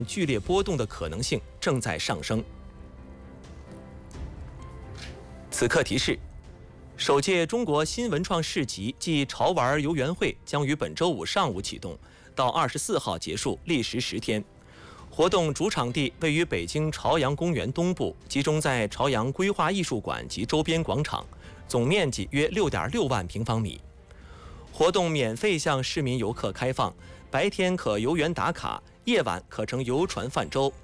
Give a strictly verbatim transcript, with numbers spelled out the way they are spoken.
剧烈波动的可能性正在上升。此刻提示：首届中国新文创市集暨潮玩游园会将于本周五上午启动，到二十四号结束，历时十天。活动主场地位于北京朝阳公园东部，集中在朝阳规划艺术馆及周边广场，总面积约六点六万平方米。活动免费向市民游客开放，白天可游园打卡，夜晚可乘游船泛舟。